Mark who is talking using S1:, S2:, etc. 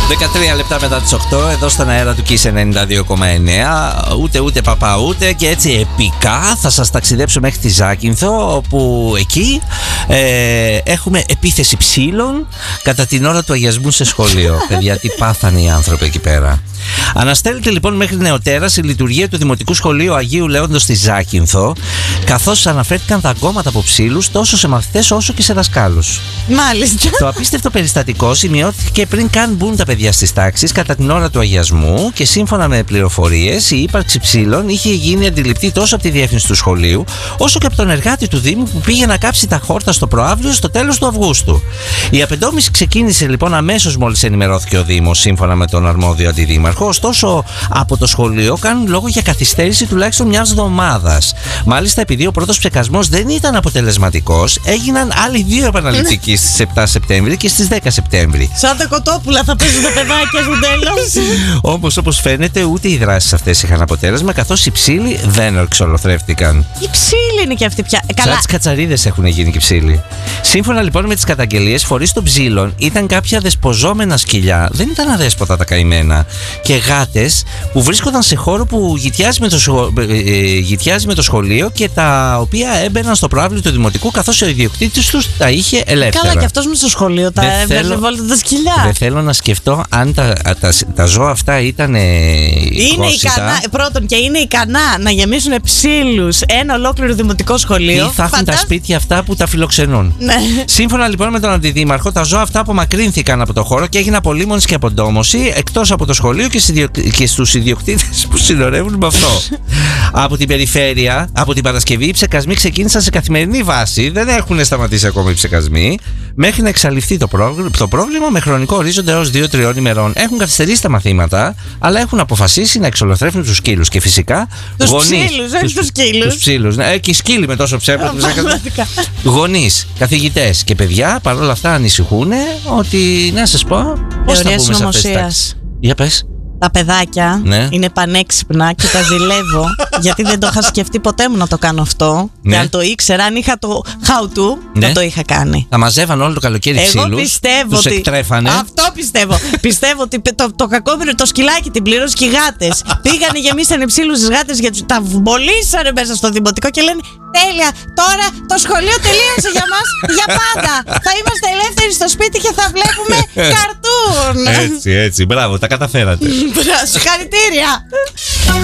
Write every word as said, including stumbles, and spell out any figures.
S1: δεκατρία λεπτά μετά τις οκτώ, εδώ στον αέρα του Kiss ενενήντα δύο κόμμα εννέα. Ούτε ούτε παπά ούτε, και έτσι επικά θα σας ταξιδέψω μέχρι τη Ζάκυνθο, όπου εκεί ε, έχουμε επίθεση ψήλων κατά την ώρα του αγιασμού σε σχολείο. Παιδιά, τι πάθανε οι άνθρωποι εκεί πέρα. Αναστέλλεται λοιπόν μέχρι νεοτέρας η λειτουργία του Δημοτικού Σχολείου Αγίου Λέοντος στη Ζάκυνθο, καθώς αναφέρθηκαν δαγκώματα από ψήλους τόσο σε μαθητές όσο και σε δασκάλους.
S2: Μάλιστα.
S1: Το απίστευτο περιστατικό σημειώθηκε πριν καν μπουν τα παιδιά στις τάξεις κατά την ώρα του αγιασμού, και σύμφωνα με πληροφορίες, η ύπαρξη ψήλων είχε γίνει αντιληπτή τόσο από τη διεύθυνση του σχολείου, όσο και από τον εργάτη του Δήμου που πήγε να κάψει τα χόρτα στο προαύλιο στο τέλος του Αυγούστου. Η απεντόμηση ξεκίνησε λοιπόν αμέσως μόλις ενημερώθηκε ο Δήμος, σύμφωνα με τον αρμόδιο αντιδήμαρχο. Ωστόσο, από το σχολείο κάνουν λόγο για καθυστέρηση τουλάχιστον μιας εβδομάδας. Μάλιστα, επειδή ο πρώτος ψεκασμός δεν ήταν αποτελεσματικός, έγιναν άλλοι δύο επαναληπτικοί στις επτά Σεπτέμβρη και στις δέκα Σεπτέμβρη.
S2: Σαν τα κοτόπουλα θα παίζουν τα παιδάκια στο τέλος.
S1: Όμως, όπως φαίνεται, ούτε οι δράσεις αυτές είχαν αποτέλεσμα, καθώς οι ψήλοι δεν εξολοθρεύτηκαν.
S2: Οι ψήλοι είναι και αυτοί πια. Καλά.
S1: Σαν τις κατσαρίδες έχουν γίνει και οι ψήλοι. Σύμφωνα λοιπόν με τις καταγγελίες, φορείς των ψήλων ήταν κάποια δεσποζόμενα σκυλιά, δεν ήταν αδέσποτα τα καημένα, και γάτες που βρίσκονταν σε χώρο που γυτιάζει με το, σχο... γυτιάζει με το σχολείο, και τα οποία έμπαιναν στο προαύλιο του Δημοτικού, καθώς ο ιδιοκτήτης τους τα είχε ελεύθερα.
S2: Καλά, και αυτός με στο σχολείο τα έβγαζε βόλτα τα σκυλιά.
S1: Δεν θέλω να σκεφτώ αν τα, τα, τα ζώα αυτά ήταν
S2: είναι ικανά, πρώτον, και είναι ικανά να γεμίσουν ψήλους ένα ολόκληρο δημοτικό σχολείο.
S1: Ή θα έχουν
S2: Φαντάζ...
S1: τα σπίτια αυτά που τα φιλοξενούν.
S2: Ναι.
S1: Σύμφωνα λοιπόν με τον αντιδήμαρχο, τα ζώα αυτά απομακρύνθηκαν από το χώρο και έγιναν απολύμονες και αποντόμωση εκτός από το σχολείο και στους ιδιοκτήτες που συνορεύουν με αυτό. Από την περιφέρεια, από την Παρασκευή, οι ψεκασμοί ξεκίνησαν σε καθημερινή βάση. Δεν έχουν σταματήσει ακόμα οι ψεκασμοί, μέχρι να εξαλειφθεί το, πρό... το πρόβλημα με χρονικό ορίζοντα έως δύο τριών ημερών. Έχουν καθυστερήσει τα μαθήματα, αλλά έχουν αποφασίσει να εξολοθρεύουν τους σκύλους. Και φυσικά
S2: τους
S1: γονείς.
S2: Ψήλους, τους, τους σκύλους.
S1: Τους ψήλους. Ε, και οι σκύλοι με τόσο ψέμα. Γονείς, καθηγητές και παιδιά παρόλα αυτά ανησυχούν ότι, να σας πω, πώς θα πούμε σε αυτές τις τάξεις. Για πες.
S2: Τα παιδάκια
S1: ναι.
S2: είναι πανέξυπνα και τα ζηλεύω, γιατί δεν το είχα σκεφτεί ποτέ μου να το κάνω αυτό.
S1: Ναι.
S2: Και αν το ήξερα, αν είχα το how to,
S1: ναι.
S2: θα το είχα κάνει.
S1: Θα μαζεύαν όλο το καλοκαίρι ψήλους.
S2: Εγώ πιστεύω
S1: τους
S2: ότι.
S1: εκτρέφανε.
S2: Αυτό πιστεύω. Πιστεύω ότι το, το κακόμενο το σκυλάκι την πλήρωσε και οι γάτες. Πήγανε, γεμίσανε ψήλους στις γάτες, γιατί τα βολίσανε μέσα στο δημοτικό και λένε τέλεια, τώρα το σχολείο τελείωσε για μας για πάντα. Θα είμαστε ελεύθεροι στο σπίτι και θα βλέπουμε καρτούν.
S1: Έτσι, έτσι. Μπράβο, τα καταφέρατε.
S2: Συγχαρητήρια.